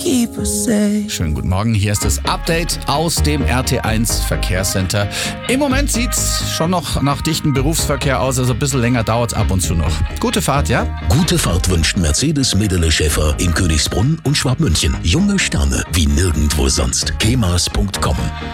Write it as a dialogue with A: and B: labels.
A: people say.
B: Schönen guten Morgen, hier ist das Update aus dem RT1 Verkehrscenter. Im Moment sieht's schon noch nach dichtem Berufsverkehr aus, also ein bisschen länger dauert's ab und zu noch. Gute Fahrt, ja?
C: Gute Fahrt wünscht Mercedes Medele Schäfer in Königsbrunn und Schwabmünchen. Junge Sterne wie nirgendwo sonst. kemas.com